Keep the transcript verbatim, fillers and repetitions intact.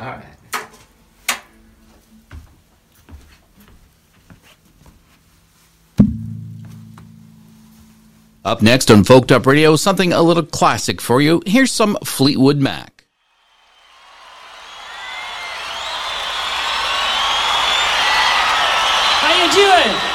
All right. Up next on Folk Top Radio, something a little classic for you. Here's some Fleetwood Mac. How you doing?